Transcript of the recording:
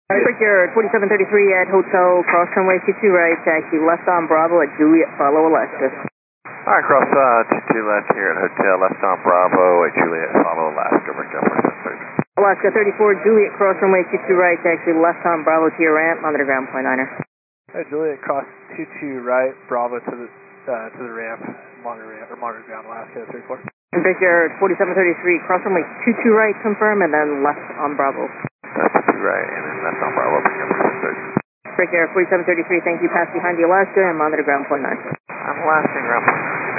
Victor 2733 at Hotel Cross Runway 22 right, taxi left on Bravo at Juliet, follow Alaska. Alright, cross 22 left here at Hotel, left on Bravo at Juliet, follow Alaska, Victor 2733. Alaska 34, Juliet Cross Runway 22 right, taxi left on Bravo to your ramp, monitor ground point 9er. Hey, Juliet, cross 22 right, Bravo to the ramp, monitor ground, Alaska 34. Victor 4733, cross runway 22 right, confirm, and then left on Bravo. 22 right, and then left on Bravo, Victor 2733. Victor 4733, thank you, pass behind the Alaska, and monitor ground point 9. I'm Alaska, ground point 9.